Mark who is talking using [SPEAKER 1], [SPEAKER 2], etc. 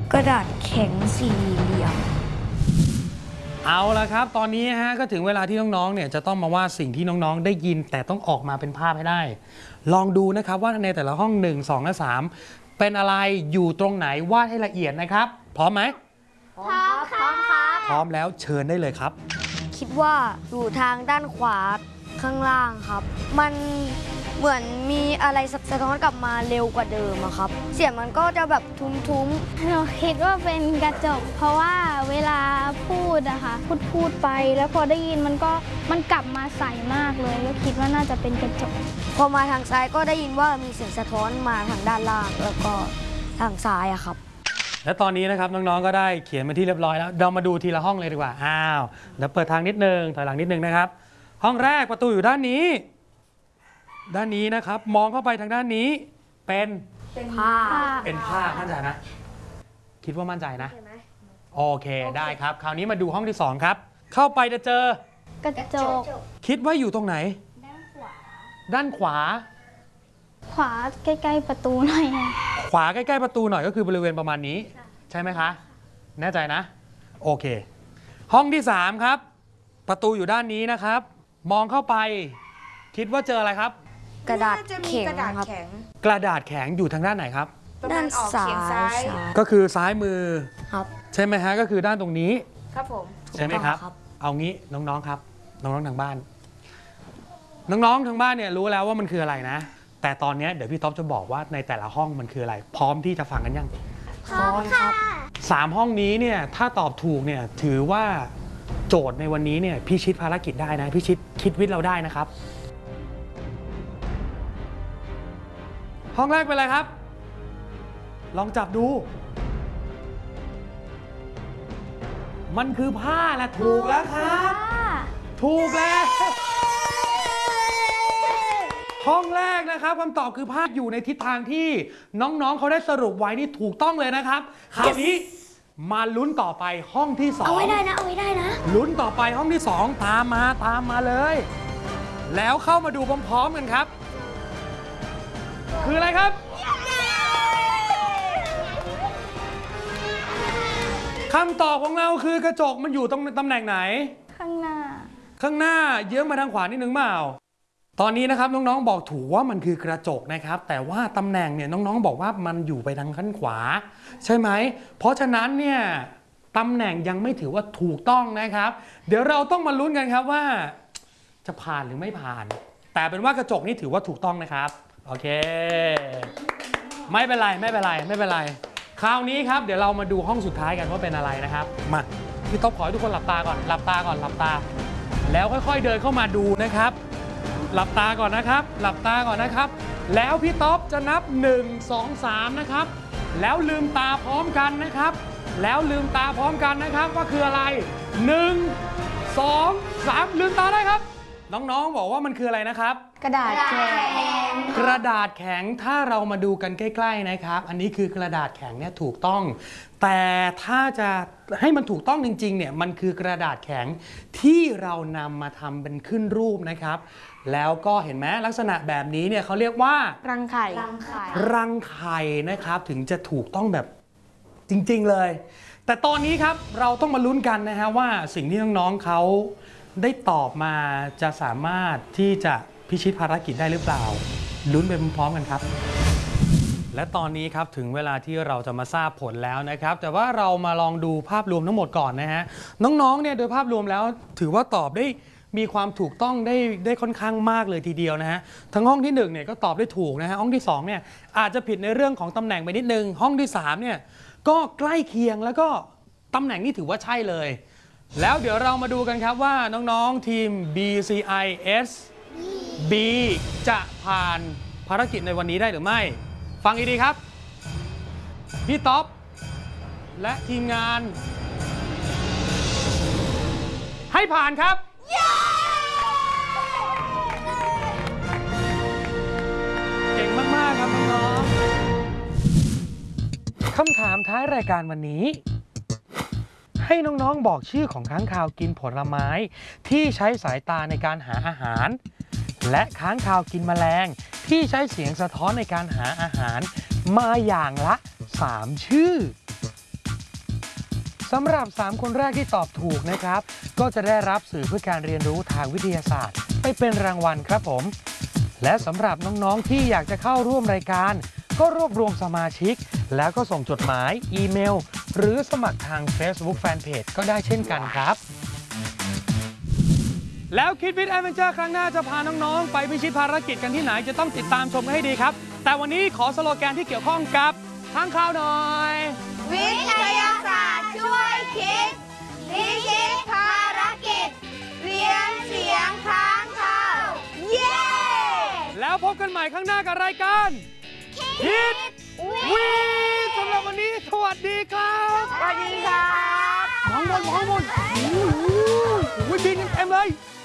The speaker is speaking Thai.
[SPEAKER 1] กระดาษแข็งสี่เหลี่ยม
[SPEAKER 2] เอาละครับตอนนี้ก็ถึงเวลาที่น้องๆเนี่ยจะต้องมาวาดสิ่งที่น้องๆได้ยินแต่ต้องออกมาเป็นภาพให้ได้ลองดูนะครับว่าในแต่ละห้อง1 2และ3เป็นอะไรอยู่ตรงไหนวาดให้ละเอียดนะครับพร้อมไหม
[SPEAKER 1] พร้อมครับ
[SPEAKER 2] พร้อมแล้วเชิญได้เลยครับ
[SPEAKER 1] คิดว่าอยู่ทางด้านขวาข้างล่างครับมันเหมือนมีอะไรสะท้อนกลับมาเร็วกว่าเดิมครับเสียงมันก็จะแบบทุ้ม
[SPEAKER 3] หนูคิดว่าเป็นกระจกเพราะว่าเวลาพูดอะค่ะพูดไปแล้วพอได้ยินมันกลับมาใสมากเลยก็คิดว่าน่าจะเป็นกระจก
[SPEAKER 1] พอมาทางซ้ายก็ได้ยินว่ามีเสียงสะท้อนมาทางด้านล่างแล้วก็ทางซ้ายอะครับ
[SPEAKER 2] และตอนนี้นะครับน้องๆก็ได้เขียนมาที่เรียบร้อยแล้วเรามาดูทีละห้องเลยดีกว่าเดี๋ยวเปิดทางนิดนึงถอยหลังนิดนึงนะครับห้องแรกประตูอยู่ด้านนี้นะครับมองเข้าไปทางด้านนี้เป็น
[SPEAKER 1] ผ้า
[SPEAKER 2] มั่นใจนะคิดว่ามั่นใจนะโอเคได้ครับคราวนี้มาดูห้องที่2ครับเข้าไปจะเจอก
[SPEAKER 3] ระจก
[SPEAKER 2] คิดว่าอยู่ตรงไหนด้านขวา
[SPEAKER 3] ใกล้ๆประตูหน่อย
[SPEAKER 2] ขวาใกล้ๆประตูหน่อยก็คือบริเวณประมาณนี้ใช่ไหมคะแน่ใจนะโอเคห้องที่3ครับประตูอยู่ด้านนี้นะครับมองเข้าไปคิดว่าเจออะไรครับ
[SPEAKER 1] กระดาษแข็งครับ
[SPEAKER 2] กระดาษแข็งอยู่ทางด้านไหนครับ
[SPEAKER 1] ด้านซ้าย
[SPEAKER 2] ก็คือซ้ายมือ
[SPEAKER 1] ครับ
[SPEAKER 2] ใช่ไหมฮะก็คือด้านตรงนี้
[SPEAKER 1] ครับผม
[SPEAKER 2] ใช่ไหมครับเอางี้น้องๆครับน้องๆทางบ้านน้องๆทางบ้านเนี่ยรู้แล้วว่ามันคืออะไรนะแต่ตอนนี้เดี๋ยวพี่ท็อปจะบอกว่าในแต่ละห้องมันคืออะไรพร้อมที่จะฟังกันยัง
[SPEAKER 1] พร้อมครับ
[SPEAKER 2] 3ห้องนี้เนี่ยถ้าตอบถูกเนี่ยถือว่าโจทย์ในวันนี้เนี่ยพิชิตภารกิจได้นะพิชิตคิดวิทย์เราได้นะครับห้องแรกเป็นอะไรครับลองจับดูมันคือผ้าแหละถูกแล้วครับถูกแล้วห้องแรกนะครับคำตอบคือผ้าอยู่ในทิศทางที่น้องๆเขาได้สรุปไว้นี่ถูกต้องเลยนะครับคราวนี้มาลุ้นต่อไปห้องที่2
[SPEAKER 1] เอาไว้ได้นะ
[SPEAKER 2] ลุ้นต่อไปห้องที่2ตามมาเลยแล้วเข้ามาดูพร้อมๆกันครับคืออะไรครับคำตอบของเราคือกระจกมันอยู่ตรงตำแหน่งไหน
[SPEAKER 3] ข้างหน้า
[SPEAKER 2] เยื้องมาทางขวานิดนึงเปล่าตอนนี้นะครับน้องๆบอกถูกว่ามันคือกระจกนะครับแต่ว่าตำแหน่งเนี่ยน้องๆบอกว่ามันอยู่ไปทางข้างขวาใช่ไหมเพราะฉะนั้นเนี่ยตำแหน่งยังไม่ถือว่าถูกต้องนะครับเดี๋ยวเราต้องมาลุ้นกันครับว่าจะผ่านหรือไม่ผ่านแต่เป็นว่ากระจกนี่ถือว่าถูกต้องนะครับโอเคไม่เป็นไรคราวนี้ครับเดี๋ยวเรามาดูห้องสุดท้ายกันว่าเป็นอะไรนะครับมาพี่ต๊อบขอให้ทุกคนหลับตาก่อนหลับตาแล้วค่อยๆเดินเข้ามาดูนะครับหลับตาก่อนนะครับแล้วพี่ต๊อบจะนับ1 2 3นะครับแล้วลืมตาพร้อมกันนะครับว่าคืออะไร1 2 3ลืมตาได้ครับน้องๆบอกว่ามันคืออะไรนะครับ
[SPEAKER 3] กระดาษแข็ง
[SPEAKER 2] ถ้าเรามาดูกันใกล้ๆนะครับอันนี้คือกระดาษแข็งเนี่ยถูกต้องแต่ถ้าจะให้มันถูกต้องจริงๆเนี่ยมันคือกระดาษแข็งที่เรานำมาทำเป็นขึ้นรูปนะครับแล้วก็เห็นไหมลักษณะแบบนี้เนี่ยเขาเรียกว่า
[SPEAKER 1] รังไข่
[SPEAKER 2] นะครับถึงจะถูกต้องแบบจริงๆเลยแต่ตอนนี้ครับเราต้องมาลุ้นกันนะฮะว่าสิ่งที่น้องๆเขาได้ตอบมาจะสามารถที่จะพิชิตภารกิจได้หรือเปล่าลุ้นไปพร้อมๆกันครับและตอนนี้ครับถึงเวลาที่เราจะมาทราบผลแล้วนะครับแต่ว่าเรามาลองดูภาพรวมทั้งหมดก่อนนะฮะน้องๆเนี่ยโดยภาพรวมแล้วถือว่าตอบได้มีความถูกต้องได้ค่อนข้างมากเลยทีเดียวนะฮะทั้งห้องที่1เนี่ยก็ตอบได้ถูกนะฮะห้องที่2เนี่ยอาจจะผิดในเรื่องของตำแหน่งไปนิดนึงห้องที่3เนี่ยก็ใกล้เคียงแล้วก็ตำแหน่งนี่ถือว่าใช่เลยแล้วเดี๋ยวเรามาดูกันครับว่าน้องๆทีม BCIS B จะผ่านภารกิจในวันนี้ได้หรือไม่ฟังดีๆครับพี่ต๊อบและทีมงานให้ผ่านครับเก่งมากๆครับน้องๆคำถามท้ายรายการวันนี้ให้น้องๆบอกชื่อของค้างคาวกินผลไม้ที่ใช้สายตาในการหาอาหารและค้างคาวกินแมลงที่ใช้เสียงสะท้อนในการหาอาหารมาอย่างละ3ชื่อสำหรับ 3 คนแรกที่ตอบถูกนะครับก็จะได้รับสื่อเพื่อการเรียนรู้ทางวิทยาศาสตร์ไปเป็นรางวัลครับผมและสำหรับน้องๆที่อยากจะเข้าร่วมรายการก็รวบรวมสมาชิกแล้วก็ส่งจดหมายอีเมลหรือสมัครทาง Facebook Fanpage ก็ได้เช่นกันครับแล้วคิดวิทย์แอดเวนเจอร์ครั้งหน้าจะพาน้องๆไปพิชิตภารกิจกันที่ไหนจะต้องติดตามชมกันให้ดีครับแต่วันนี้ขอสโลแกนที่เกี่ยวข้องกับค้างคาวหน่อย
[SPEAKER 4] วิทยาศาสตร์ช่วยคิดพิชิตภารกิจเรียนเสียงค้างคาวเย้
[SPEAKER 2] แล้วพบกันใหม่ข้างหน้ากับรายการคิดวิทย์สำหรับวันนี้สวัสดีครับ
[SPEAKER 4] สวัสดีครับ
[SPEAKER 2] มองบนโอ้โหบินเต็มเลย